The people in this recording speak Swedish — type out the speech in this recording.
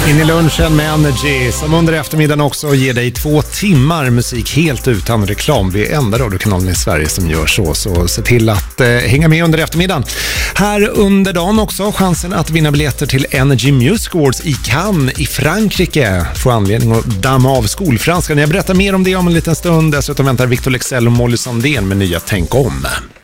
In i lunchen med Energy som under eftermiddagen också ger dig 2 timmar musik helt utan reklam. Vi är enda radiokanalen i Sverige som gör så se till att hänga med under eftermiddagen. Här under dagen också chansen att vinna biljetter till Energy Music Awards i Cannes i Frankrike. Få anledning att damma av skolfranskan. Jag berättar mer om det om en liten stund. Dessutom väntar Victor Lexell och Molly Sandén med nya Tänk om.